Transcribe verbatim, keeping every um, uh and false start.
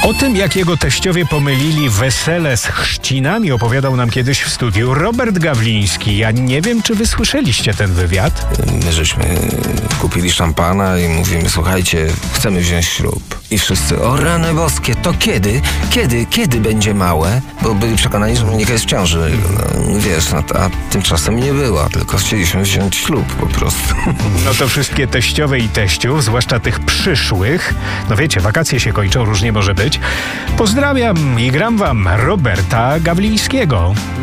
O tym, jak jego teściowie pomylili wesele z chrzcinami, opowiadał nam kiedyś w studiu Robert Gawliński. Ja nie wiem, czy wy słyszeliście ten wywiad? My żeśmy kupili szampana i mówimy, słuchajcie, chcemy wziąć ślub. I wszyscy, o rany boskie, to kiedy? Kiedy? Kiedy będzie małe? Bo byli przekonani, że Monika jest w ciąży. No, wiesz, no, a tymczasem nie była, tylko chcieliśmy wziąć ślub po prostu. No to wszystkie teściowe i teściów, zwłaszcza tych przyszłych, no wiecie, wakacje się kończą, różnie może być. Pozdrawiam i gram wam Roberta Gawlińskiego.